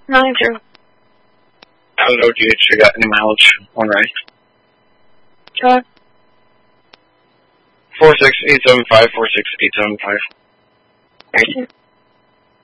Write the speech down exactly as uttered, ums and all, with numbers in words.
nine zero. Hello, D H, you got any mileage on right? Okay. four six eight seven five, four six eight seven five. Thank you.